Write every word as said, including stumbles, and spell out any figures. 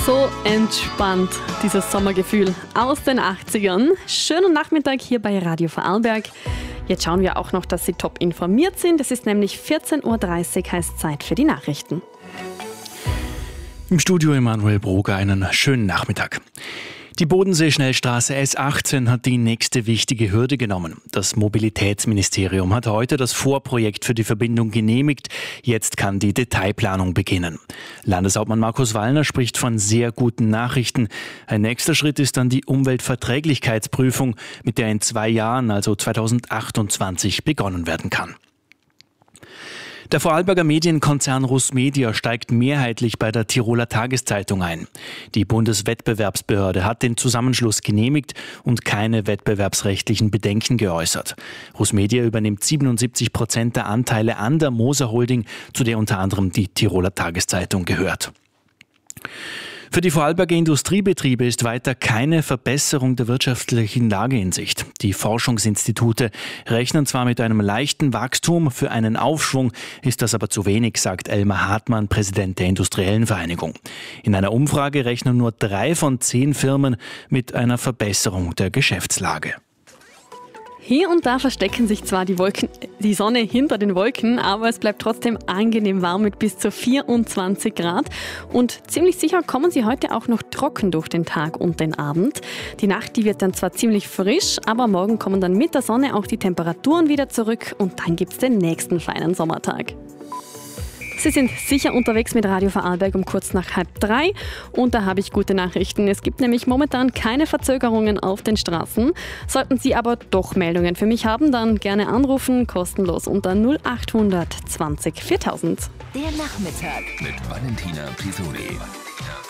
So entspannt, dieses Sommergefühl aus den achtzigern. Schönen Nachmittag hier bei Radio Vorarlberg. Jetzt schauen wir auch noch, dass Sie top informiert sind. Es ist nämlich vierzehn Uhr dreißig, heißt Zeit für die Nachrichten. Im Studio Emanuel Broger, einen schönen Nachmittag. Die Bodensee-Schnellstraße S achtzehn hat die nächste wichtige Hürde genommen. Das Mobilitätsministerium hat heute das Vorprojekt für die Verbindung genehmigt. Jetzt kann die Detailplanung beginnen. Landeshauptmann Markus Wallner spricht von sehr guten Nachrichten. Ein nächster Schritt ist dann die Umweltverträglichkeitsprüfung, mit der in zwei Jahren, also zweitausendachtundzwanzig, begonnen werden kann. Der Vorarlberger Medienkonzern Rusmedia steigt mehrheitlich bei der Tiroler Tageszeitung ein. Die Bundeswettbewerbsbehörde hat den Zusammenschluss genehmigt und keine wettbewerbsrechtlichen Bedenken geäußert. Rusmedia übernimmt siebenundsiebzig Prozent der Anteile an der Moser Holding, zu der unter anderem die Tiroler Tageszeitung gehört. Für die Vorarlberger Industriebetriebe ist weiter keine Verbesserung der wirtschaftlichen Lage in Sicht. Die Forschungsinstitute rechnen zwar mit einem leichten Wachstum, für einen Aufschwung ist das aber zu wenig, sagt Elmar Hartmann, Präsident der Industriellen Vereinigung. In einer Umfrage rechnen nur drei von zehn Firmen mit einer Verbesserung der Geschäftslage. Hier und da verstecken sich zwar die Wolken, die Sonne hinter den Wolken, aber es bleibt trotzdem angenehm warm mit bis zu vierundzwanzig Grad. Und ziemlich sicher kommen sie heute auch noch trocken durch den Tag und den Abend. Die Nacht, die wird dann zwar ziemlich frisch, aber morgen kommen dann mit der Sonne auch die Temperaturen wieder zurück und dann gibt's den nächsten feinen Sommertag. Sie sind sicher unterwegs mit Radio Vorarlberg um kurz nach halb drei und da habe ich gute Nachrichten. Es gibt nämlich momentan keine Verzögerungen auf den Straßen. Sollten Sie aber doch Meldungen für mich haben, dann gerne anrufen, kostenlos unter null achthundert zwanzig viertausend. Der Nachmittag mit Valentina Pisoli.